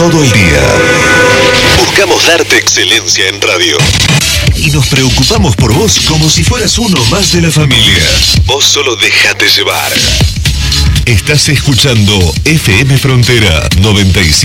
todo el día. Buscamos darte excelencia en radio. Y nos preocupamos por vos como si fueras uno más de la familia. Vos solo dejate llevar. Estás escuchando FM Frontera 95.